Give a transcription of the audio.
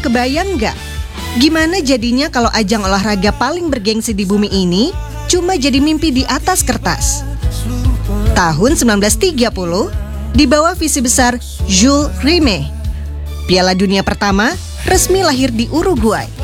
kebayang nggak? Gimana jadinya kalau ajang olahraga paling bergengsi di bumi ini cuma jadi mimpi di atas kertas? Tahun 1930, di bawah visi besar Jules Rimet, Piala Dunia pertama resmi lahir di Uruguay.